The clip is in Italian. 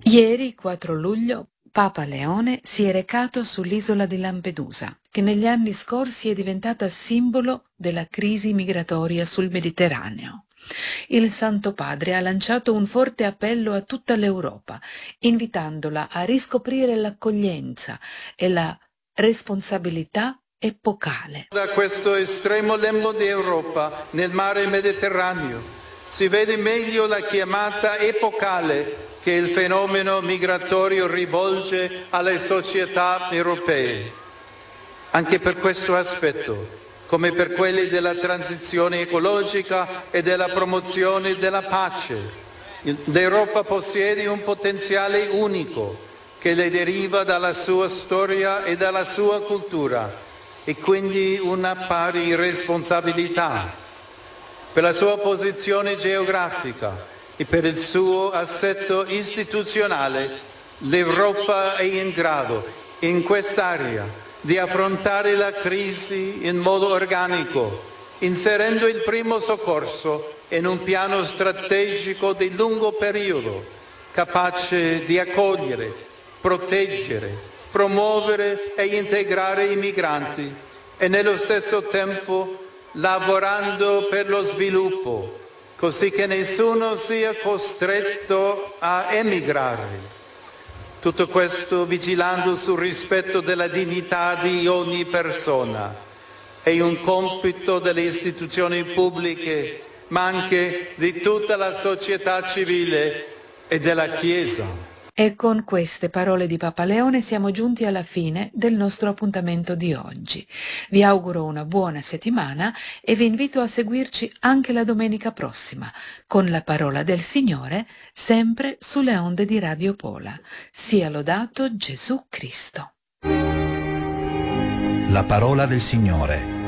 Ieri, 4 luglio, Papa Leone si è recato sull'isola di Lampedusa, che negli anni scorsi è diventata simbolo della crisi migratoria sul Mediterraneo. Il Santo Padre ha lanciato un forte appello a tutta l'Europa, invitandola a riscoprire l'accoglienza e la responsabilità epocale. Da questo estremo lembo di Europa, nel mare Mediterraneo, si vede meglio la chiamata epocale che il fenomeno migratorio rivolge alle società europee. Anche per questo aspetto, come per quelli della transizione ecologica e della promozione della pace, l'Europa possiede un potenziale unico che le deriva dalla sua storia e dalla sua cultura e quindi una pari responsabilità. Per la sua posizione geografica e per il suo assetto istituzionale, l'Europa è in grado, in quest'area, di affrontare la crisi in modo organico, inserendo il primo soccorso in un piano strategico di lungo periodo, capace di accogliere, proteggere, promuovere e integrare i migranti e nello stesso tempo lavorando per lo sviluppo, così che nessuno sia costretto a emigrare. Tutto questo vigilando sul rispetto della dignità di ogni persona. È un compito delle istituzioni pubbliche, ma anche di tutta la società civile e della Chiesa. E con queste parole di Papa Leone siamo giunti alla fine del nostro appuntamento di oggi. Vi auguro una buona settimana e vi invito a seguirci anche la domenica prossima con la parola del Signore, sempre sulle onde di Radio Pola. Sia lodato Gesù Cristo. La parola del Signore.